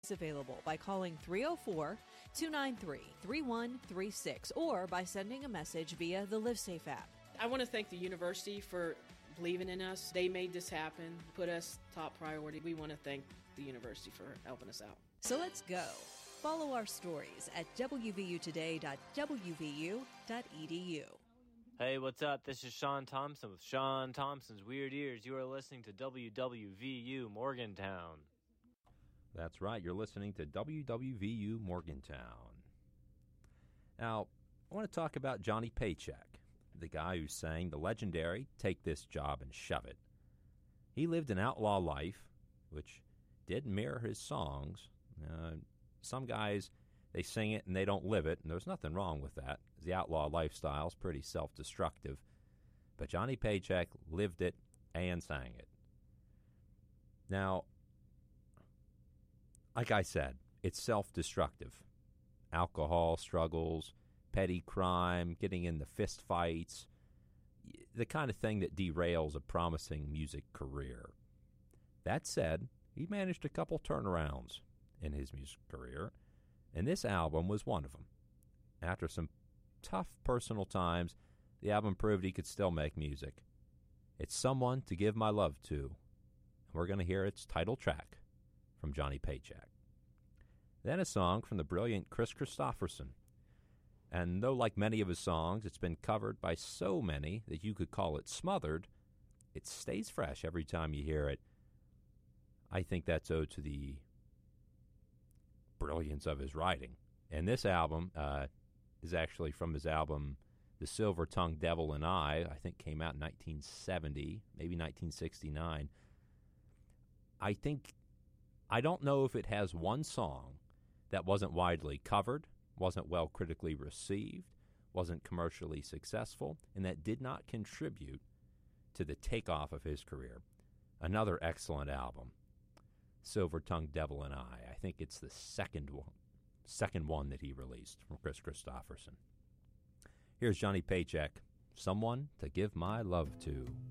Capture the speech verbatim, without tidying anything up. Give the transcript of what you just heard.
Available by calling three oh four, two nine three, three one three six or by sending a message via the LiveSafe app. I want to thank the university for believing in us. They made this happen, put us top priority. We want to thank the university for helping us out. So let's go. Follow our stories at w v u today dot w v u dot e d u. Hey, what's up? This is Sean Thompson with Sean Thompson's Weird Ears. You are listening to W W V U Morgantown. That's right. You're listening to W W V U Morgantown. Now, I want to talk about Johnny Paycheck, the guy who sang the legendary Take This Job and Shove It. He lived an outlaw life, which did mirror his songs. Uh, some guys, they sing it and they don't live it, and there's nothing wrong with that. The outlaw lifestyle is pretty self-destructive. But Johnny Paycheck lived it and sang it. Now, like I said, it's self-destructive. Alcohol struggles, petty crime, getting into fist fights, the kind of thing that derails a promising music career. That said, he managed a couple turnarounds in his music career, and this album was one of them. After some tough personal times, the album proved he could still make music. It's Someone to Give My Love To, and we're going to hear its title track from Johnny Paycheck. Then a song from the brilliant Kris Kristofferson. And though, like many of his songs, it's been covered by so many that you could call it smothered, it stays fresh every time you hear it. I think that's owed to the brilliance of his writing. And this album uh, is actually from his album The Silver-Tongued Devil and I, I think came out in nineteen seventy, maybe nineteen sixty-nine. I think I don't know if it has one song that wasn't widely covered, wasn't well critically received, wasn't commercially successful, and that did not contribute to the takeoff of his career. Another excellent album, Silver-Tongued Devil and I. I think it's the second one, second one that he released from Kris Kristofferson. Here's Johnny Paycheck, Someone to Give My Love To.